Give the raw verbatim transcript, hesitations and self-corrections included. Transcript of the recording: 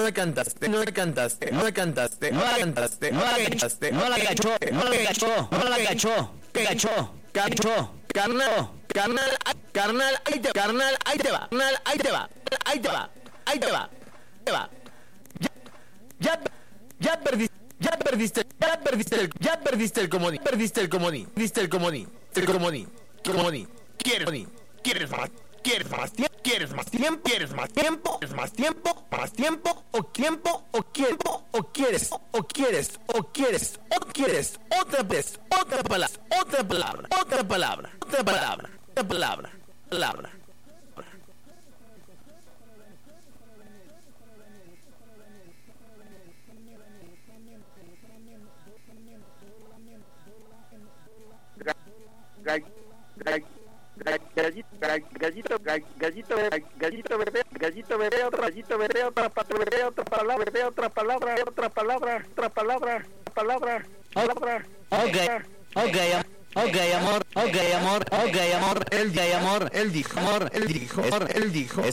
la cantaste, no la cantaste, no la cantaste, no la cantaste, no la cantaste, no la cachó, no la cachó, no la cachó, cachó, cachó, carnal, carnal, carnal, ahí te va, carnal, ahí te va, carnal, ahí te va, ahí te va, ahí te va, te va. Ya, ya perdiste, ya perdiste, ya perdiste el, ya perdiste el comodín, perdiste el comodín, perdiste el comodín, el comodín, comodín. ¿Quieres comodín? ¿Quieres más? ¿Quieres más tiempo? ¿Quieres más tiempo? ¿Quieres más tiempo? ¿Quieres más tiempo? ¿Más tiempo? ¿O tiempo? ¿O tiempo? ¿O quieres? ¿O quieres? ¿O quieres? ¿O quieres? Otra vez, otra palabra, otra palabra, otra palabra, otra palabra, otra palabra, palabra. Gallito, gallito, gallito, gallito verde, gallito verde, otra gallito verde, otra pato verde, otra palabra verde, otra palabra, otra palabra, otra palabra, palabra, palabra. Okay, okay, okay, amor, okay, amor, okay, amor, Él, amor, él dijo, amor, él dijo, él dijo.